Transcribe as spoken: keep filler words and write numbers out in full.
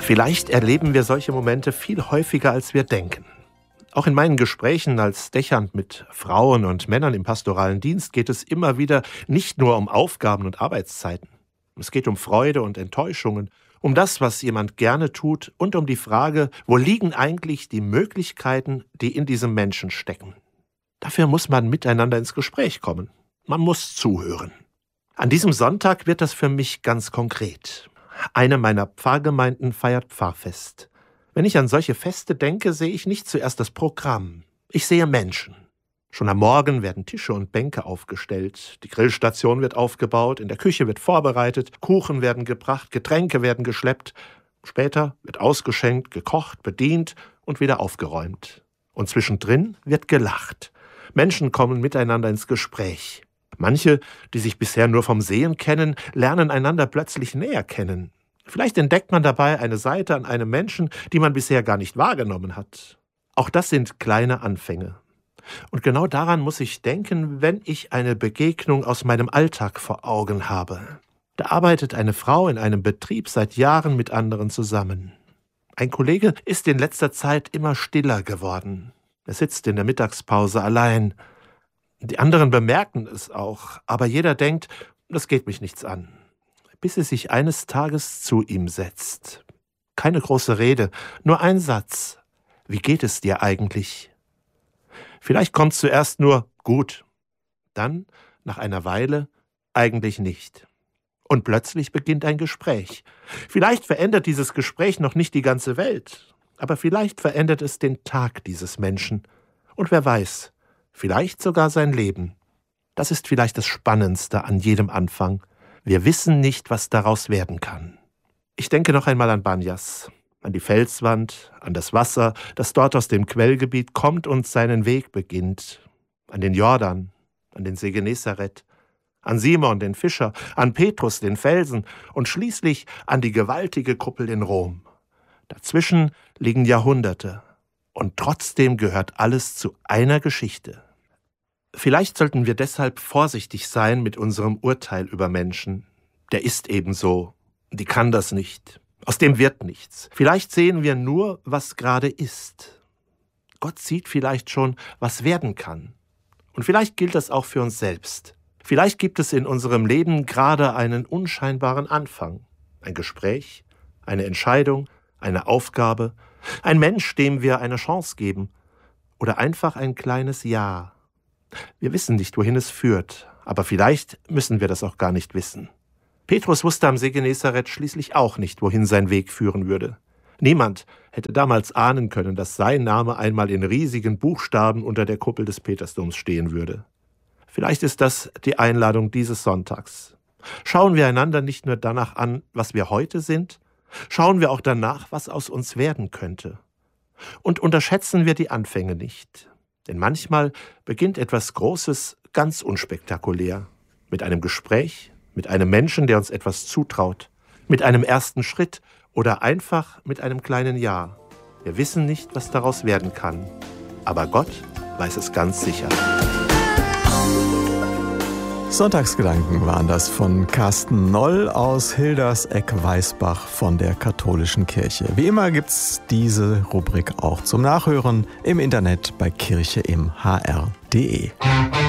Vielleicht erleben wir solche Momente viel häufiger, als wir denken. Auch in meinen Gesprächen als Dechant mit Frauen und Männern im pastoralen Dienst geht es immer wieder nicht nur um Aufgaben und Arbeitszeiten. Es geht um Freude und Enttäuschungen, um das, was jemand gerne tut und um die Frage, wo liegen eigentlich die Möglichkeiten, die in diesem Menschen stecken. Dafür muss man miteinander ins Gespräch kommen. Man muss zuhören. An diesem Sonntag wird das für mich ganz konkret. Eine meiner Pfarrgemeinden feiert Pfarrfest. Wenn ich an solche Feste denke, sehe ich nicht zuerst das Programm. Ich sehe Menschen. Schon am Morgen werden Tische und Bänke aufgestellt, die Grillstation wird aufgebaut, in der Küche wird vorbereitet, Kuchen werden gebracht, Getränke werden geschleppt. Später wird ausgeschenkt, gekocht, bedient und wieder aufgeräumt. Und zwischendrin wird gelacht. Menschen kommen miteinander ins Gespräch. Manche, die sich bisher nur vom Sehen kennen, lernen einander plötzlich näher kennen. Vielleicht entdeckt man dabei eine Seite an einem Menschen, die man bisher gar nicht wahrgenommen hat. Auch das sind kleine Anfänge. Und genau daran muss ich denken, wenn ich eine Begegnung aus meinem Alltag vor Augen habe. Da arbeitet eine Frau in einem Betrieb seit Jahren mit anderen zusammen. Ein Kollege ist in letzter Zeit immer stiller geworden. Er sitzt in der Mittagspause allein. Die anderen bemerken es auch, aber jeder denkt, das geht mich nichts an. Bis sie sich eines Tages zu ihm setzt. Keine große Rede, nur ein Satz. Wie geht es dir eigentlich? Vielleicht kommt zuerst nur gut, dann, nach einer Weile, eigentlich nicht. Und plötzlich beginnt ein Gespräch. Vielleicht verändert dieses Gespräch noch nicht die ganze Welt, aber vielleicht verändert es den Tag dieses Menschen. Und wer weiß, vielleicht sogar sein Leben. Das ist vielleicht das Spannendste an jedem Anfang. Wir wissen nicht, was daraus werden kann. Ich denke noch einmal an Banjas, an die Felswand, an das Wasser, das dort aus dem Quellgebiet kommt und seinen Weg beginnt, an den Jordan, an den See Genezareth, an Simon, den Fischer, an Petrus, den Felsen und schließlich an die gewaltige Kuppel in Rom. Dazwischen liegen Jahrhunderte und trotzdem gehört alles zu einer Geschichte. Vielleicht sollten wir deshalb vorsichtig sein mit unserem Urteil über Menschen. Der ist eben so, die kann das nicht, aus dem wird nichts. Vielleicht sehen wir nur, was gerade ist. Gott sieht vielleicht schon, was werden kann. Und vielleicht gilt das auch für uns selbst. Vielleicht gibt es in unserem Leben gerade einen unscheinbaren Anfang. Ein Gespräch, eine Entscheidung, eine Aufgabe, ein Mensch, dem wir eine Chance geben. Oder einfach ein kleines Ja. Wir wissen nicht, wohin es führt, aber vielleicht müssen wir das auch gar nicht wissen. Petrus wusste am See Genezareth schließlich auch nicht, wohin sein Weg führen würde. Niemand hätte damals ahnen können, dass sein Name einmal in riesigen Buchstaben unter der Kuppel des Petersdoms stehen würde. Vielleicht ist das die Einladung dieses Sonntags. Schauen wir einander nicht nur danach an, was wir heute sind, schauen wir auch danach, was aus uns werden könnte. Und unterschätzen wir die Anfänge nicht. Denn manchmal beginnt etwas Großes ganz unspektakulär. Mit einem Gespräch, mit einem Menschen, der uns etwas zutraut, mit einem ersten Schritt oder einfach mit einem kleinen Ja. Wir wissen nicht, was daraus werden kann, aber Gott weiß es ganz sicher. Sonntagsgedanken waren das von Carsten Noll aus Hilderseck-Weißbach von der Katholischen Kirche. Wie immer gibt's diese Rubrik auch zum Nachhören im Internet bei kirche im h r punkt d e.